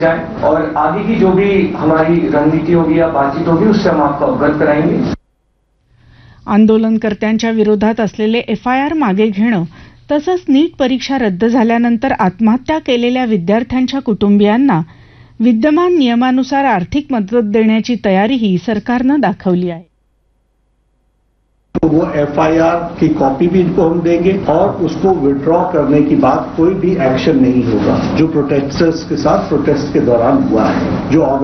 जाए और आगे की जो भी हमारी रणनीति होगी या बातचीत होगी उससे हम आपको अवगत कराएंगे। आंदोलनकर्त्यांच्या विरोधात असलेले FIR मागे घेणं तसंच नीट परीक्षा रद्द झाल्यानंतर आत्महत्या केलेल्या विद्यार्थ्यांच्या कुटुंबियांना विद्यमान नियमानुसार आर्थिक मदत देण्याची तयारीही सरकारनं दाखवली आहे। तो वो FIR की कॉपी भी इनको हम देंगे और उसको विड्रॉ करने की बात कोई भी एक्शन नहीं होगा जो प्रोटेस्टर्स के साथ प्रोटेस्ट के दौरान हुआ है। जो